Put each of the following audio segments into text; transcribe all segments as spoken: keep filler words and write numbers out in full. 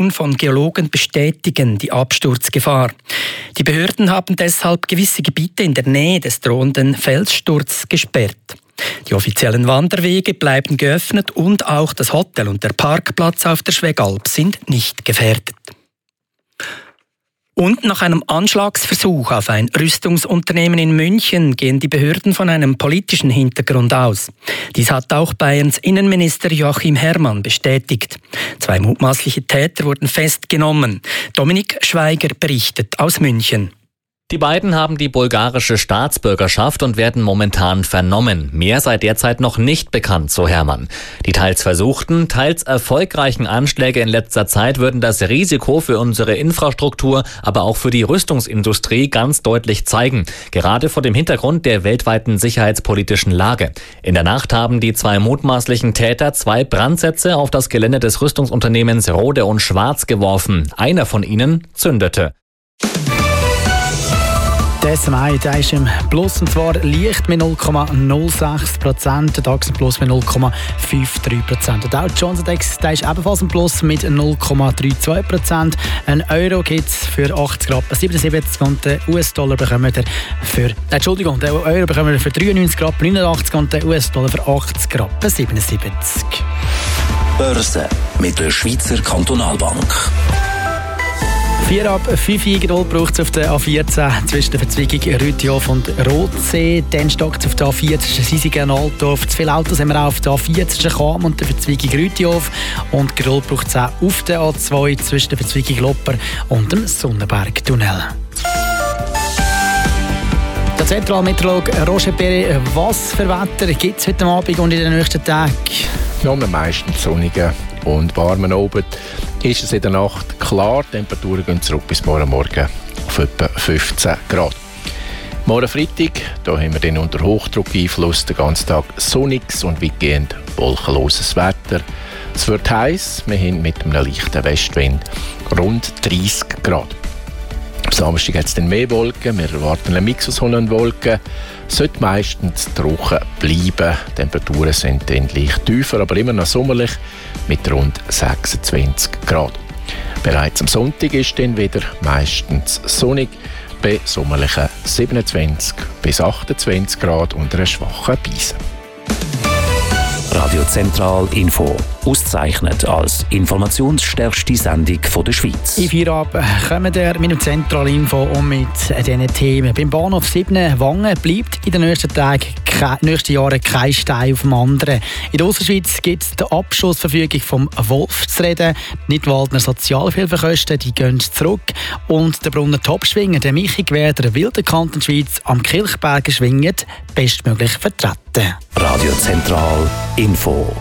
von Geologen bestätigen die Absturzgefahr. Die Behörden haben deshalb gewisse Gebiete in der Nähe des drohenden Felssturzes gesperrt. Die offiziellen Wanderwege bleiben geöffnet und auch das Hotel und der Parkplatz auf der Schwegalp sind nicht gefährdet. Und nach einem Anschlagsversuch auf ein Rüstungsunternehmen in München gehen die Behörden von einem politischen Hintergrund aus. Dies hat auch Bayerns Innenminister Joachim Herrmann bestätigt. Zwei mutmaßliche Täter wurden festgenommen. Dominik Schweiger berichtet aus München. Die beiden haben die bulgarische Staatsbürgerschaft und werden momentan vernommen. Mehr sei derzeit noch nicht bekannt, so Herrmann. Die teils versuchten, teils erfolgreichen Anschläge in letzter Zeit würden das Risiko für unsere Infrastruktur, aber auch für die Rüstungsindustrie ganz deutlich zeigen. Gerade vor dem Hintergrund der weltweiten sicherheitspolitischen Lage. In der Nacht haben die zwei mutmaßlichen Täter zwei Brandsätze auf das Gelände des Rüstungsunternehmens Rode und Schwarz geworfen. Einer von ihnen zündete. Der S M I der ist im Plus, und zwar leicht mit null Komma null sechs Prozent, der DAX im Plus mit null Komma fünf drei Prozent. Der Dow Jones Index der ist ebenfalls im Plus mit null Komma zweiunddreißig Prozent. Ein Euro gibt es für achtzig Rappen siebenundsiebzig und den U S-Dollar bekommen wir für, äh, Entschuldigung, den Euro bekommen wir für dreiundneunzig Rappen neunundachtzig und den U S-Dollar für achtzig Rappen siebenundsiebzig. Börse mit der Schweizer Kantonalbank. vier ab fünf Geduld braucht es auf der A vierzehn zwischen der Verzweigung Rüttihof und Rotsee. Dann stockt es auf der A vier zwischen Sisigen und Altdorf. Zu viele Autos haben wir auch auf der A vier zwischen Cham und der Verzweigung Rüttihof. Und Geduld braucht es auch auf der A zwei zwischen der Verzweigung Lopper und dem Sonnenbergtunnel. Der Zentralmeteorologe Roger Perret, was für Wetter gibt es heute Abend und in den nächsten Tagen? Ja, meistens sonnigen und warmen Abend ist es in der Nacht klar. Die Temperaturen gehen zurück bis morgen Morgen auf etwa fünfzehn Grad. Morgen Freitag, da haben wir den unter Hochdruckeinfluss den ganzen Tag sonniges und weitgehend wolkenloses Wetter. Es wird heiß, wir haben mit einem leichten Westwind rund dreißig Grad. Am Samstag hat es dann mehr Wolken, wir erwarten einen Mix aus Sonne und Wolken. Es sollte meistens trocken bleiben. Die Temperaturen sind dann leicht tiefer, aber immer noch sommerlich mit rund sechsundzwanzig Grad. Bereits am Sonntag ist dann wieder meistens sonnig bei sommerlichen siebenundzwanzig bis achtundzwanzig Grad und einer schwachen Brise. Radio Zentral Info, ausgezeichnet als informationsstärkste Sendung von der Schweiz. In vier ab kommen wir mit dem Zentral Info und mit diesen Themen. Beim Bahnhof sieben Wangen bleibt in den nächsten Tagen, nächsten Jahren kein Stein auf dem anderen. In der Ostschweiz gibt es die Abschussverfügung vom Wolf zu reden. Die Nidwaldner Sozialhilfekosten die gehen zurück. Und der Brunner Topschwinger, der Michi Gewehr, der wilde Kanton Schweiz, am Kilchberger schwingt, bestmöglich vertreten. Radio Zentral Info.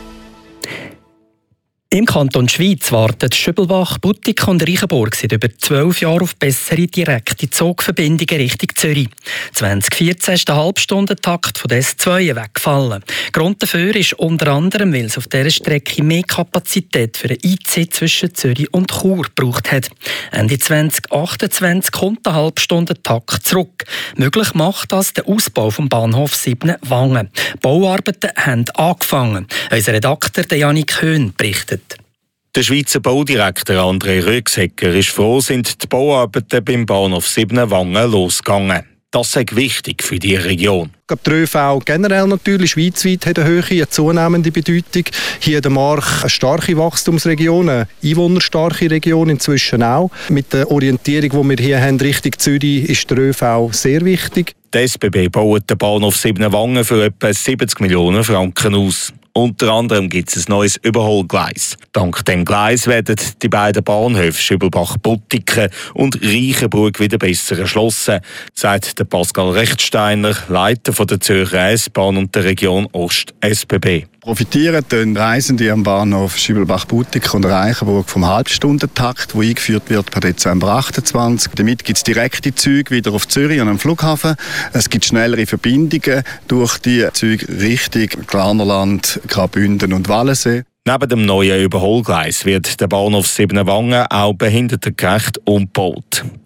Im Kanton Schweiz warten Schübelbach, Buttig und Reichenburg seit über zwölf Jahren auf bessere direkte Zugverbindungen Richtung Zürich. zwanzig vierzehn ist der Halbstundentakt von der S zwei weggefallen. Grund dafür ist unter anderem, weil es auf dieser Strecke mehr Kapazität für den I C zwischen Zürich und Chur gebraucht hat. Ende zwanzig achtundzwanzig kommt der Halbstundentakt zurück. Möglich macht das der Ausbau vom Bahnhof sieben Wangen. Bauarbeiten haben angefangen. Unser Redakteur Janik Höhn berichtet. Der Schweizer Baudirektor André Rüegsegger ist froh, sind die Bauarbeiten beim Bahnhof sieben Wangen losgegangen. Das ist wichtig für die Region. Die ÖV generell natürlich schweizweit hat eine hohe, eine zunehmende Bedeutung. Hier in der Mark eine starke Wachstumsregion, eine einwohnerstarke Region inzwischen auch. Mit der Orientierung, die wir hier haben, Richtung Zürich, ist der ÖV sehr wichtig. Die S B B baut den Bahnhof sieben Wangen für etwa siebzig Millionen Franken aus. Unter anderem gibt es ein neues Überholgleis. Dank dem Gleis werden die beiden Bahnhöfe Schübelbach-Buttiken und Reichenburg wieder besser erschlossen, sagt der Pascal Rechtsteiner, Leiter von der Zürcher S-Bahn und der Region Ost S B B. Profitieren tun Reisende am Bahnhof Schübelbach-Buttiken und Reichenburg vom Halbstundentakt, der eingeführt wird per Dezember achtundzwanzig. Damit gibt es direkte Züge wieder auf Zürich und am Flughafen. Es gibt schnellere Verbindungen durch die Züge Richtung Glarnerland, Graubünden und Wallensee. Neben dem neuen Überholgleis wird der Bahnhof sieben Wangen auch behindertengerecht umgebaut.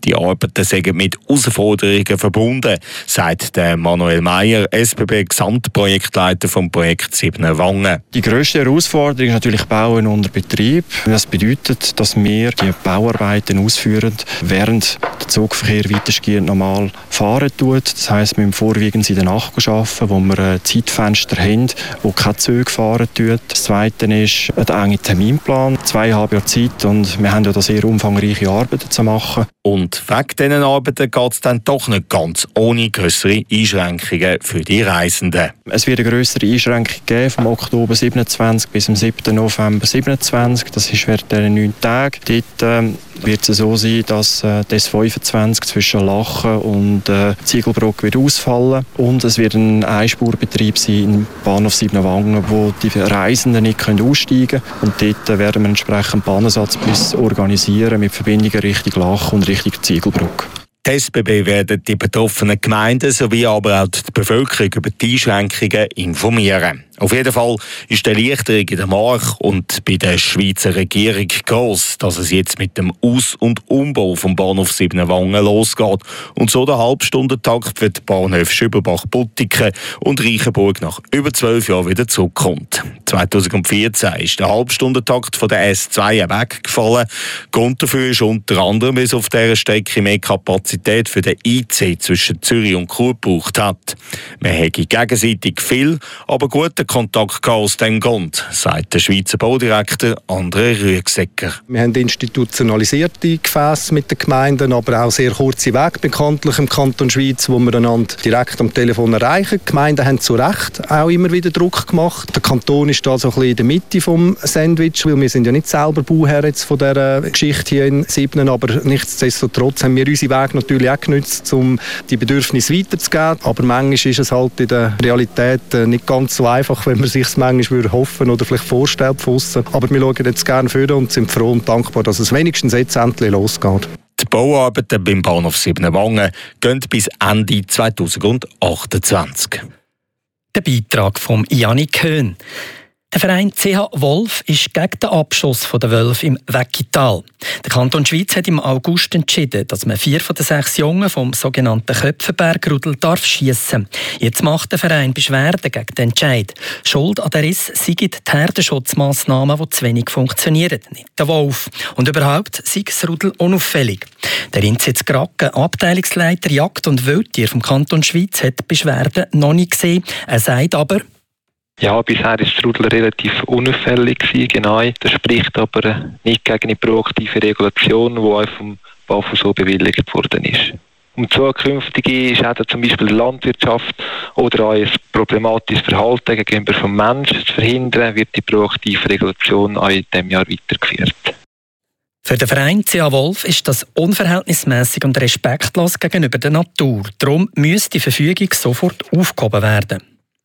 Die Arbeiten sind mit Herausforderungen verbunden, sagt der Manuel Meyer, S B B-Gesamtprojektleiter vom Projekt Siebener Wangen. Die grösste Herausforderung ist natürlich Bauen unter Betrieb. Das bedeutet, dass wir die Bauarbeiten ausführen, während der Zugverkehr weitestgehend normal fahren tut. Das heisst, wir müssen vorwiegend in der Nacht arbeiten, wo wir Zeitfenster haben, wo keine Züge fahren tun. Das Zweite ist ein enger Terminplan, zweieinhalb Jahre Zeit, und wir haben ja da sehr umfangreiche Arbeiten zu machen. Und wegen diesen Arbeiten geht es dann doch nicht ganz ohne grössere Einschränkungen für die Reisenden. Es wird eine grössere Einschränkung geben, vom Oktober siebenundzwanzig bis zum siebten November siebenundzwanzig. Das ist während dieser neun Tage. Dort äh, wird es so sein, dass äh, das fünfundzwanzig zwischen Lachen und äh, Ziegelbruck wird ausfallen. Und es wird ein Einspurbetrieb sein im Bahnhof Siebener Wangen, wo die Reisenden nicht können aussteigen können. Und dort äh, werden wir entsprechend Bahnersatzbus organisieren mit Verbindungen Richtung Lachen und Richtung Ziegelbruck. Die S B B werden die betroffenen Gemeinden sowie aber auch die Bevölkerung über die Einschränkungen informieren. Auf jeden Fall ist die Erleichterung in der Mark und bei der Schweizer Regierung gross, dass es jetzt mit dem Aus- und Umbau vom Bahnhof Siebener Wangen losgeht und so der Halbstundentakt für die Bahnhöfe Schübelbach-Buttiken und Reichenburg nach über zwölf Jahren wieder zurückkommt. zweitausendvierzehn ist der Halbstundentakt von der S zwei weggefallen. Grund dafür ist unter anderem, weil es auf dieser Strecke mehr Kapazität für den I C zwischen Zürich und Chur gebraucht hat. Man hätte gegenseitig viel, aber guten Kontakt aus dem Grund, sagt der Schweizer Baudirektor André Rüegsecker. Wir haben institutionalisierte Gefäße mit den Gemeinden, aber auch sehr kurze Wege bekanntlich im Kanton Schweiz, wo wir einander direkt am Telefon erreichen. Die Gemeinden haben zu Recht auch immer wieder Druck gemacht. Der Kanton ist da so ein bisschen in der Mitte vom Sandwich, weil wir sind ja nicht selber Bauherr jetzt von dieser Geschichte hier in Siebener, aber nichtsdestotrotz haben wir unsere Wege natürlich auch genutzt, um die Bedürfnisse weiterzugeben. Aber manchmal ist es halt in der Realität nicht ganz so einfach, wenn man sich es manchmal hoffen oder vielleicht vorstellt von aussen. Aber wir schauen jetzt gerne vor und sind froh und dankbar, dass es wenigstens jetzt endlich losgeht. Die Bauarbeiten beim Bahnhof Siebener Wangen gehen bis Ende zweitausendachtundzwanzig. Der Beitrag von Jannik Höhn. Der Verein C H Wolf ist gegen den Abschuss der Wölfe im Weckital. Der Kanton Schweiz hat im August entschieden, dass man vier von den sechs Jungen vom sogenannten Köpfenbergrudel darf schiessen. Jetzt macht der Verein Beschwerde gegen den Entscheid. Schuld an der Riss seien die Herdenschutzmassnahmen, die zu wenig funktionieren, nicht der Wolf. Und überhaupt sei das Rudel unauffällig. Der Inzitz Gracken, Abteilungsleiter Jagd und Wildtier vom Kanton Schweiz, hat die Beschwerde noch nicht gesehen. Er sagt aber, ja, bisher war das Rudel relativ unauffällig, genau. Das spricht aber nicht gegen eine proaktive Regulation, die auch vom B A F U so bewilligt worden ist. Um zukünftige ist auch zum Beispiel die Landwirtschaft oder auch ein problematisches Verhalten gegenüber vom Menschen zu verhindern, wird die proaktive Regulation auch in diesem Jahr weitergeführt. Für den Verein C H Wolf ist das unverhältnismäßig und respektlos gegenüber der Natur. Darum müsste die Verfügung sofort aufgehoben werden.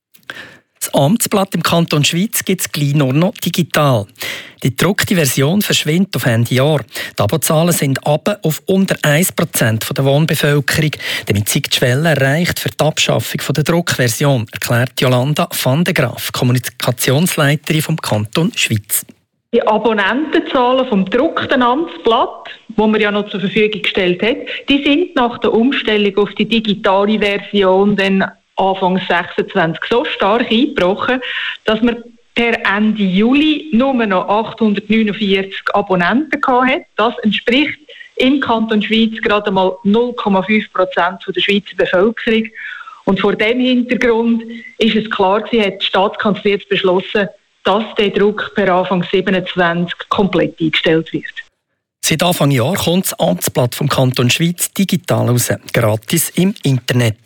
Das Amtsblatt im Kanton Schweiz gibt es gleich nur noch digital. Die gedruckte Version verschwindet auf Ende Jahr. Die Abozahlen sind runter auf unter ein Prozent der Wohnbevölkerung. Damit sei die Schwelle erreicht für die Abschaffung der Druckversion, erklärt Jolanda van de Graaf, Kommunikationsleiterin vom Kanton Schweiz. Die Abonnentenzahlen vom gedruckten Amtsblatt, das man ja noch zur Verfügung gestellt hat, die sind nach der Umstellung auf die digitale Version dann Anfang sechsundzwanzig so stark eingebrochen, dass man per Ende Juli nur noch achthundertneunundvierzig Abonnenten hatte. Das entspricht im Kanton Schweiz gerade mal null Komma fünf Prozent der Schweizer Bevölkerung. Und vor diesem Hintergrund ist es klar gewesen, hat die Staatskanzlei jetzt beschlossen, dass der Druck per Anfang siebenundzwanzig komplett eingestellt wird. Seit Anfang Jahr kommt das Amtsblatt vom Kanton Schweiz digital raus, gratis im Internet.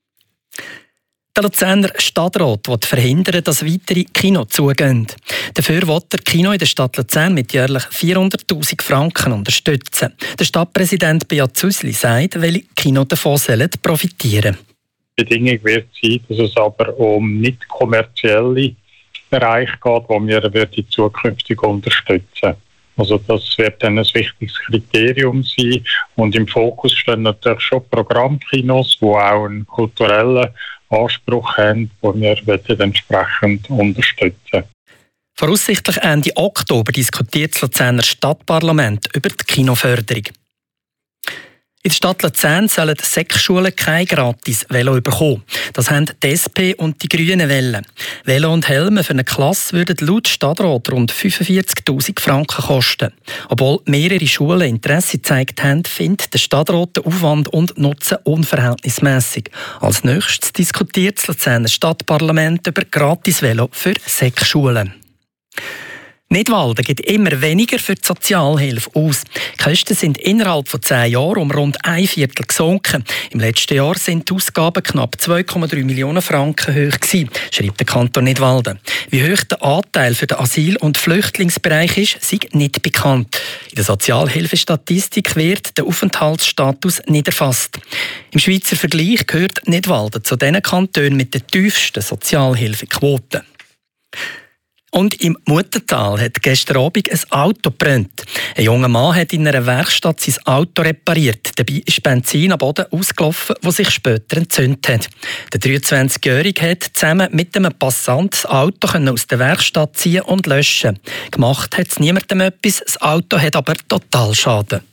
Der Luzerner Stadtrat will verhindern, dass weitere Kinos zugehen. Dafür will der Kino in der Stadt Luzern mit jährlich vierhunderttausend Franken unterstützen. Der Stadtpräsident Beat Züsli sagt, welche Kinos davon sollen profitieren. Die Bedingung wird sein, dass es aber um nicht kommerzielle Bereiche geht, die wir zukünftig unterstützen. Also das wird dann ein wichtiges Kriterium sein. Und im Fokus stehen natürlich schon Programmkinos, die auch einen kulturellen Anspruch haben, den wir entsprechend unterstützen. Voraussichtlich Ende Oktober diskutiert das Luzerner Stadtparlament über die Kinoförderung. In der Stadt Luzern sollen Sek-Schulen kein gratis Velo bekommen. Das haben die S P und die Grünen wollen. Velo und Helme für eine Klasse würden laut Stadtrat rund fünfundvierzigtausend Franken kosten. Obwohl mehrere Schulen Interesse gezeigt haben, findet der Stadtrat den Aufwand und Nutzen unverhältnismäßig. Als nächstes diskutiert das Luzerner Stadtparlament über gratis Velo für Sek-Schulen. Nidwalden gibt immer weniger für die Sozialhilfe aus. Die Kosten sind innerhalb von zehn Jahren um rund ein Viertel gesunken. Im letzten Jahr sind die Ausgaben knapp zwei Komma drei Millionen Franken hoch gewesen, schreibt der Kanton Nidwalden. Wie hoch der Anteil für den Asyl- und Flüchtlingsbereich ist, sei nicht bekannt. In der Sozialhilfestatistik wird der Aufenthaltsstatus nicht erfasst. Im Schweizer Vergleich gehört Nidwalden zu den Kantonen mit der tiefsten Sozialhilfequote. Und im Muttental hat gestern Abend ein Auto gebrannt. Ein junger Mann hat in einer Werkstatt sein Auto repariert. Dabei ist Benzin am Boden ausgelaufen, das sich später entzündet hat. Der dreiundzwanzigjährige hat zusammen mit einem Passant das Auto aus der Werkstatt ziehen und löschen. Gemacht hat es niemandem etwas, das Auto hat aber Totalschaden.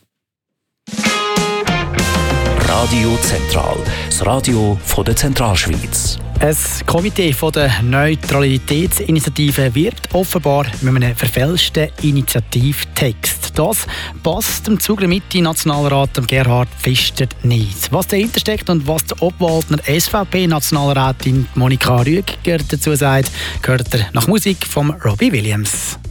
Radio Zentral, das Radio von der Zentralschweiz. Ein Komitee von der Neutralitätsinitiative wird offenbar mit einem verfälschten Initiativtext. Das passt dem Zuger Mitte-Nationalrat Gerhard Pfister nicht. Was dahinter steckt und was der Obwaldner S V P-Nationalrätin Monika Rüegger dazu sagt, gehört ihr nach Musik von Robbie Williams.